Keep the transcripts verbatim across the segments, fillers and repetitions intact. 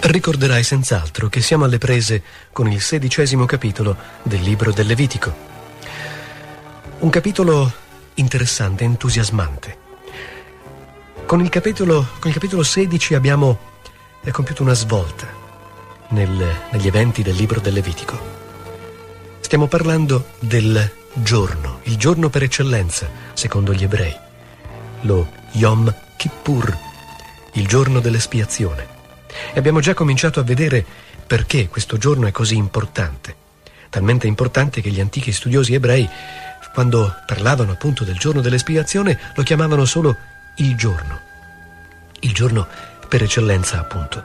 Ricorderai senz'altro che siamo alle prese con il sedicesimo capitolo del libro del Levitico. Un capitolo interessante, entusiasmante. Con il capitolo, con il capitolo sedici abbiamo eh, compiuto una svolta nel, negli eventi del libro del Levitico. Stiamo parlando del giorno, il giorno per eccellenza, secondo gli ebrei, lo Yom Kippur, il giorno dell'espiazione. E abbiamo già cominciato a vedere perché questo giorno è così importante. Talmente importante che gli antichi studiosi ebrei, quando parlavano appunto del giorno dell'espiazione, lo chiamavano solo il giorno. Il giorno per eccellenza, appunto.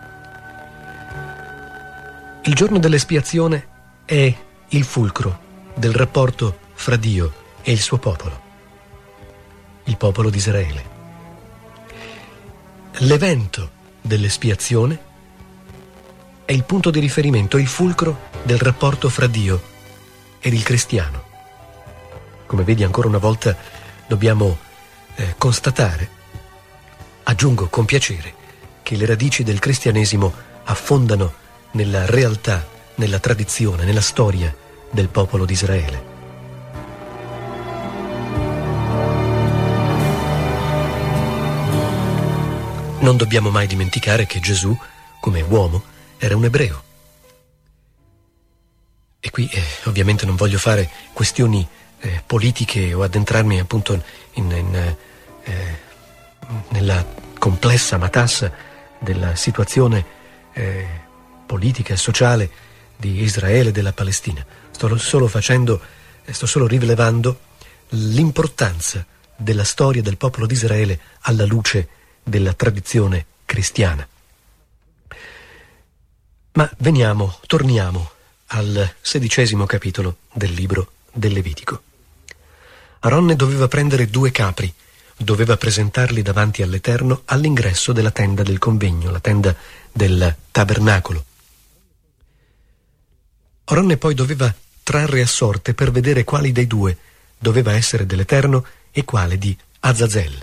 Il giorno dell'espiazione è il fulcro del rapporto fra Dio e il suo popolo, il popolo di Israele. L'evento dell'espiazione è il punto di riferimento, il fulcro del rapporto fra Dio ed il cristiano. Come vedi, ancora una volta dobbiamo eh, constatare, aggiungo con piacere, che le radici del cristianesimo affondano nella realtà, nella tradizione, nella storia del popolo di Israele. Non dobbiamo mai dimenticare che Gesù, come uomo, era un ebreo. E qui eh, ovviamente non voglio fare questioni eh, politiche o addentrarmi appunto in, in, eh, nella complessa matassa della situazione eh, politica e sociale di Israele e della Palestina. Sto solo facendo, sto solo rilevando l'importanza della storia del popolo di Israele alla luce della tradizione cristiana. Ma veniamo, torniamo al sedicesimo capitolo del libro del Levitico. Aronne doveva prendere due capri, doveva presentarli davanti all'Eterno all'ingresso della tenda del convegno, la tenda del tabernacolo. Aronne poi doveva trarre a sorte per vedere quali dei due doveva essere dell'Eterno e quale di Azazel.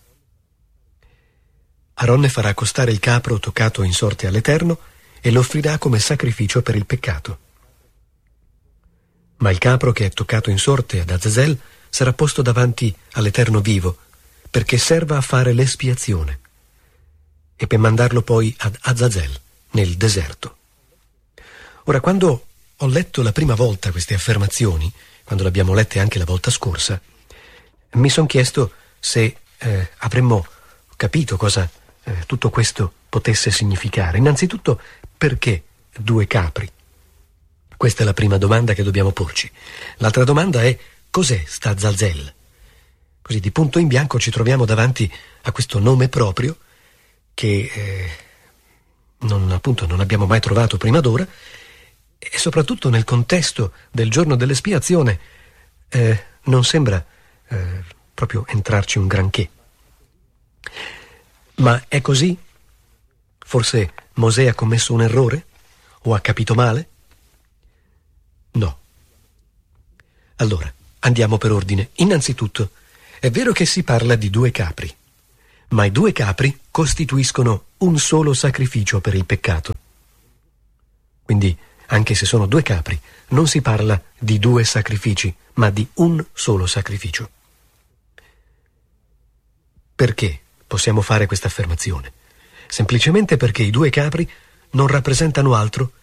Aronne farà accostare il capro toccato in sorte all'Eterno e lo offrirà come sacrificio per il peccato. Ma il capro che è toccato in sorte ad Azazel sarà posto davanti all'Eterno vivo, perché serva a fare l'espiazione, e per mandarlo poi ad Azazel, nel deserto. Ora, quando ho letto la prima volta queste affermazioni, quando le abbiamo lette anche la volta scorsa, mi sono chiesto se eh, avremmo capito cosa eh, tutto questo potesse significare. Innanzitutto, perché due capri? Questa è la prima domanda che dobbiamo porci. L'altra domanda è: cos'è sta Azazel? Così di punto in bianco ci troviamo davanti a questo nome proprio che eh, non, appunto, non abbiamo mai trovato prima d'ora, e soprattutto nel contesto del giorno dell'espiazione eh, non sembra eh, proprio entrarci un granché. Ma è così? Forse Mosè ha commesso un errore? O ha capito male? No. Allora, andiamo per ordine. Innanzitutto, è vero che si parla di due capri, ma i due capri costituiscono un solo sacrificio per il peccato. Quindi, anche se sono due capri, non si parla di due sacrifici, ma di un solo sacrificio. Perché possiamo fare questa affermazione? Semplicemente perché i due capri non rappresentano altro